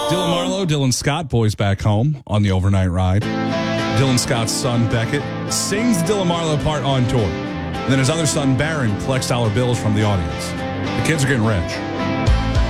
Dylan Marlowe, Dylan Scott, boys back home on the overnight ride. Dylan Scott's son, Beckett, sings the Dylan Marlowe part on tour. And then his other son, Barron, collects dollar bills from the audience. The kids are getting rich.